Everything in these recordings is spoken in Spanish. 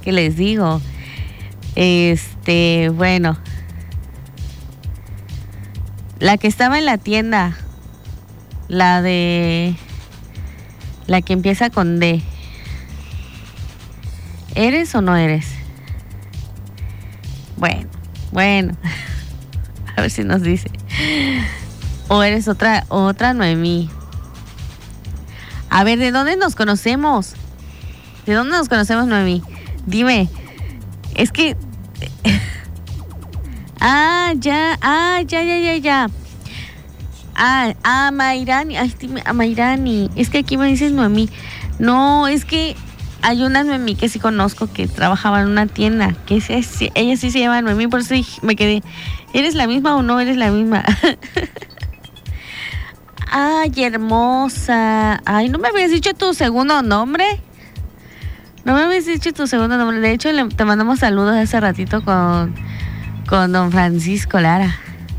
que les digo. Bueno. La que estaba en la tienda. La que empieza con D. ¿Eres o no eres? Bueno. A ver si nos dice. O eres otra Noemí. A ver, ¿de dónde nos conocemos? ¿De dónde nos conocemos, Noemí? Dime. Es que... ya. Mayrani. Ay, dime, Mayrani. Es que aquí me dices Noemí. No, es que hay una Noemí que sí conozco que trabajaba en una tienda. Ella sí se llama Noemí, por eso me quedé. ¿Eres la misma o no eres la misma? Ay, hermosa. Ay, ¿no me habías dicho tu segundo nombre? De hecho, te mandamos saludos hace ratito con don Francisco Lara.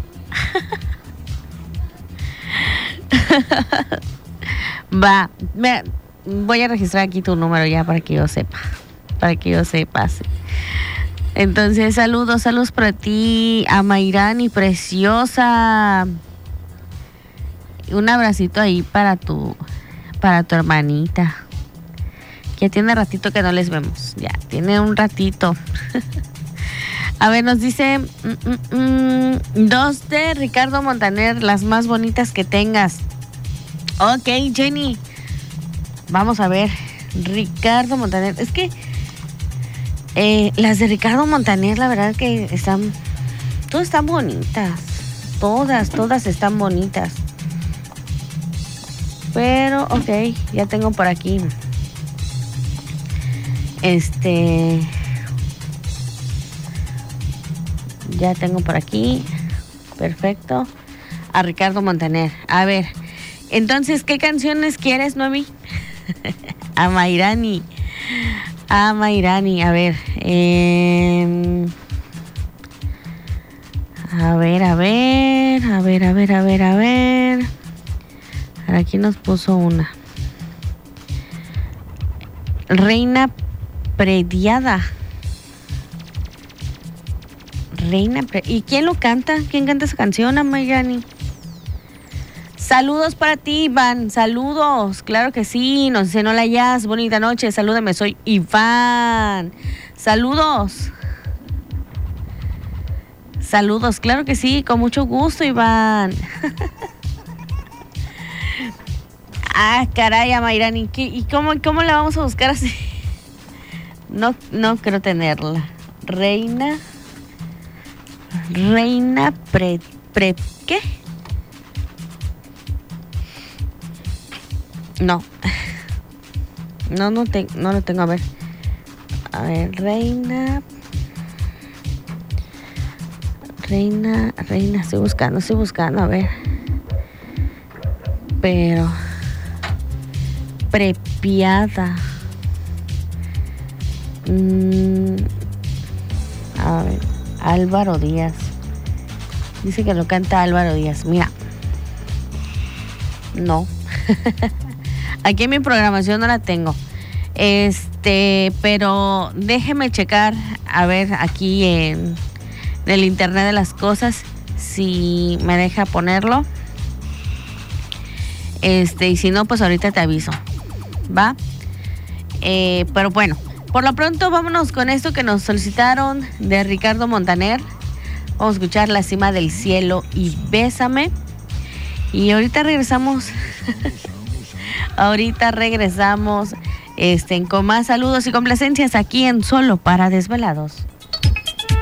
Va, voy a registrar aquí tu número ya para que yo sepa. Sí. Entonces, saludos para ti, a Mayrani, preciosa. Un abracito ahí para tu hermanita. Que tiene ratito que no les vemos. Ya, tiene un ratito. A ver, nos dice 2 de Ricardo Montaner, las más bonitas que tengas. Ok, Jenny. Vamos a ver. Ricardo Montaner. Es que las de Ricardo Montaner, la verdad que todas están bonitas. Todas están bonitas. Pero, ok, ya tengo por aquí. Ya tengo por aquí. Perfecto. A Ricardo Montaner. A ver, entonces, ¿qué canciones quieres, Noemí? A Mayrani. A ver. A ver. Aquí nos puso una. Reina Prediada. ¿Y quién lo canta? ¿Quién canta esa canción, Mayrani? Saludos para ti, Iván. Saludos. Claro que sí. Nos dice Nola Jazz. Bonita noche. Salúdame. Soy Iván. Saludos. Claro que sí. Con mucho gusto, Iván. Caray, Mayrani. ¿Y cómo la vamos a buscar así? No creo tenerla. Reina ¿qué? No lo tengo. A ver, Reina, estoy buscando, a ver. Pero Prepiada. A ver, Álvaro Díaz. Dice que lo canta Álvaro Díaz. Mira. No. Aquí en mi programación no la tengo. Pero déjeme checar, a ver, aquí en el internet de las cosas, si me deja ponerlo. Y si no, pues ahorita te aviso. ¿Va? Pero bueno, por lo pronto vámonos con esto que nos solicitaron de Ricardo Montaner. Vamos a escuchar La Cima del Cielo y Bésame. Y ahorita regresamos. Con más saludos y complacencias aquí en Solo para Desvelados.